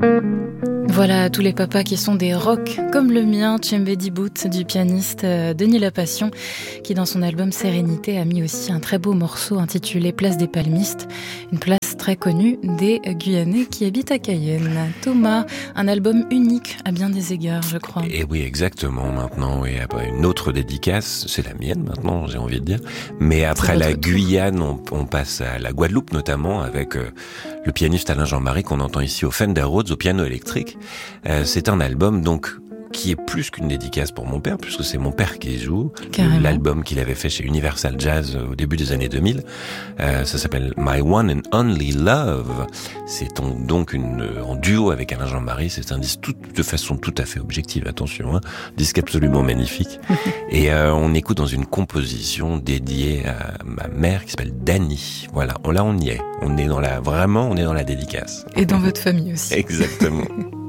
Voilà tous les papas qui sont des rocks comme le mien, Tchembedi Bout, du pianiste Denis Lapassion, qui dans son album Sérénité a mis aussi un très beau morceau intitulé Place des Palmistes, une place très connue des Guyanais qui habitent à Cayenne. Thomas, un album unique à bien des égards, je crois. Et oui, exactement, maintenant, et après une autre dédicace, c'est la mienne maintenant, j'ai envie de dire, mais après la Guyane, on passe à la Guadeloupe notamment, avec le pianiste Alain Jean-Marie qu'on entend ici au Fender Rhodes, au piano électrique. C'est un album donc qui est plus qu'une dédicace pour mon père, puisque c'est mon père qui joue. Carrément. L'album qu'il avait fait chez Universal Jazz au début des années 2000. Ça s'appelle My One and Only Love. C'est donc en duo avec Alain Jean-Marie. C'est un disque de façon tout à fait objective, attention, hein. Disque absolument magnifique. Et on écoute dans une composition dédiée à ma mère qui s'appelle Dany. Voilà, là on y est. On est dans la dédicace. Et dans votre famille aussi. Exactement.